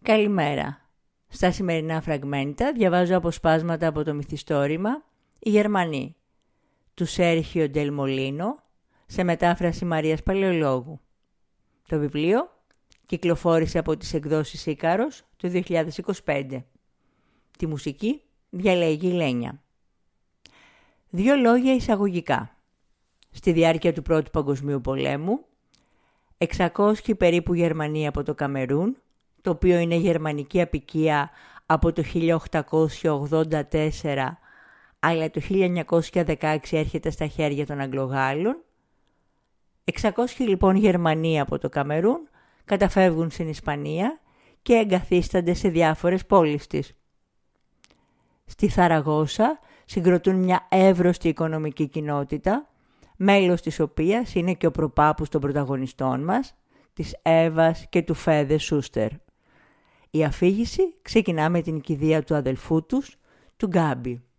Καλημέρα. Στα σημερινά φραγμέντα διαβάζω αποσπάσματα από το μυθιστόρημα «Οι Γερμανοί» του Σέρχιο Ντελ Μολίνο σε μετάφραση Μαρίας Παλαιολόγου. Το βιβλίο κυκλοφόρησε από τις εκδόσεις Ίκαρος το 2025. Τη μουσική διαλέγει η Λένια. 2 λόγια εισαγωγικά. Στη διάρκεια του Πρώτου Παγκοσμίου Πολέμου, 600 περίπου Γερμανοί από το Καμερούν, το οποίο είναι γερμανική απικία από το 1884, αλλά το 1916 έρχεται στα χέρια των Αγγλογάλων. 600 λοιπόν Γερμανοί από το Καμερούν καταφεύγουν στην Ισπανία και εγκαθίστανται σε διάφορες πόλεις της. Στη Θαραγώσα συγκροτούν μια εύρωστη οικονομική κοινότητα, μέλος της οποίας είναι και ο προπάπους των πρωταγωνιστών μας, της Εύας και του Φέδε Σούστερ. Η αφήγηση ξεκινά με την κηδεία του αδελφού τους, του Γκάμπι.